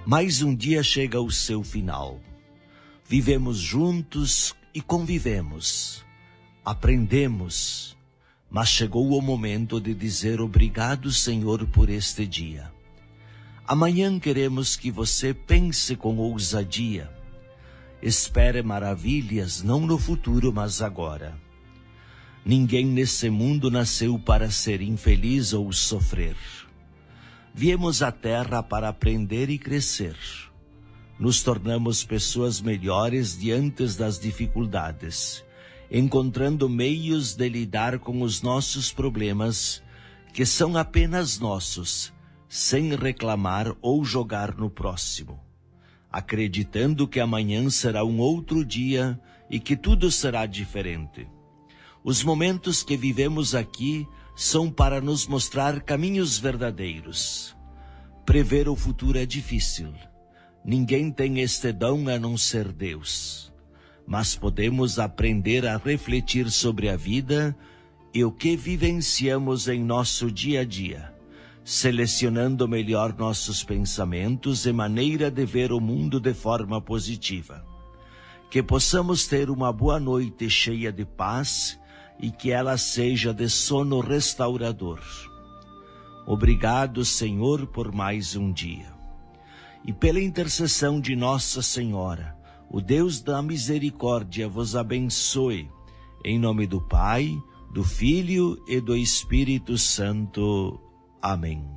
Mais um dia chega ao seu final. Vivemos juntos e convivemos. Aprendemos. Mas chegou o momento de dizer obrigado, Senhor, por este dia. Amanhã queremos que você pense com ousadia. Espere maravilhas, não no futuro, mas agora. Ninguém nesse mundo nasceu para ser infeliz ou sofrer. Viemos à Terra para aprender e crescer. Nos tornamos pessoas melhores diante das dificuldades, encontrando meios de lidar com os nossos problemas, que são apenas nossos, sem reclamar ou jogar no próximo, acreditando que amanhã será um outro dia e que tudo será diferente. Os momentos que vivemos aqui são para nos mostrar caminhos verdadeiros. Prever o futuro é difícil. Ninguém tem este dom a não ser Deus. Mas podemos aprender a refletir sobre a vida e o que vivenciamos em nosso dia a dia, selecionando melhor nossos pensamentos e maneira de ver o mundo de forma positiva. Que possamos ter uma boa noite cheia de paz e que ela seja de sono restaurador. Obrigado, Senhor, por mais um dia. E pela intercessão de Nossa Senhora, o Deus da misericórdia vos abençoe. Em nome do Pai, do Filho e do Espírito Santo. Amém.